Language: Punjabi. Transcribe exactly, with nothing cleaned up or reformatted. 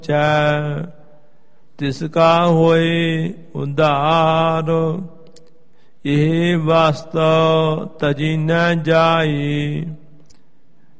ਚੈ ਤਿਸ ਕਾ ਹੋਏ ਉਧਾਰ। ਇਹ ਵਸਤ ਤਜੀ ਨ ਜਾਈ